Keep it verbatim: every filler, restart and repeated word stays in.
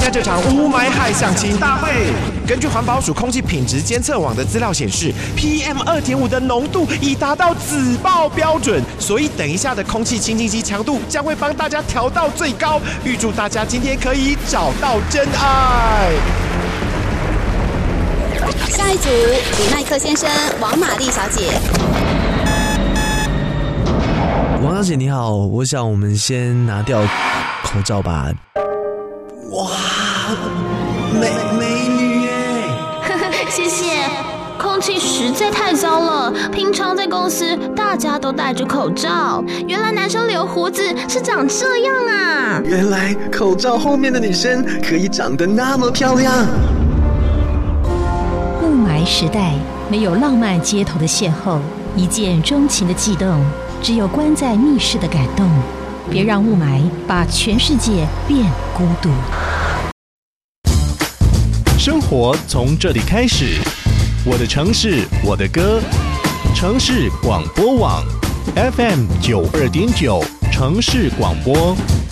加这场雾霾害相亲大会。根据环保署空气品质监测网的资料显示 ，P M 二点五 的浓度已达到紫爆标准，所以等一下的空气清净机强度将会帮大家调到最高。预祝大家今天可以找到真爱。 下一组，李麦克先生、王玛丽小姐。 王小姐你好，我想我们先拿掉口罩吧。 哇，美美女耶！ 谢谢。空气实在太糟了，平常在公司大家都戴着口罩，原来男生留胡子是长这样啊！ 原来口罩后面的女生可以长得那么漂亮。 雾霾时代，没有浪漫街头的邂逅，一见钟情的悸动，只有关在密室的感动。别让雾霾把全世界变孤独。 生活从这里开始，我的城市，我的歌，城市广播网 F M 九二点九，城市广播。